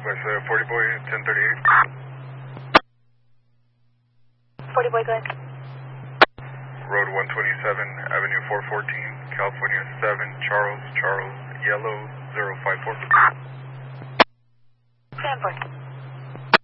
West 40 Boy, 1038. 40 Boy, go ahead. Road 127, Avenue 414, California 7, Charles, Yellow 054. Stanford.